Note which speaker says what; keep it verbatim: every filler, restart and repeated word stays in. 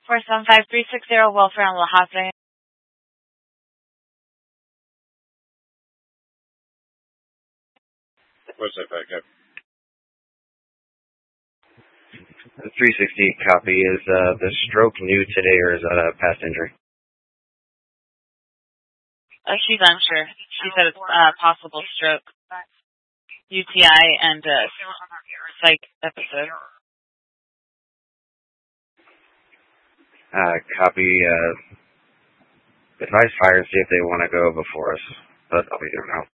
Speaker 1: four seven five three six zero, welfare on La Havre.
Speaker 2: What's that back up?
Speaker 3: The three sixty copy. Is uh, the stroke new today, or is that a past injury?
Speaker 1: Uh, she's unsure. She said it's uh, possible stroke, U T I, and a psych episode.
Speaker 3: Uh, copy. Uh, advise fire and see if they want to go before us, but I'll be there now.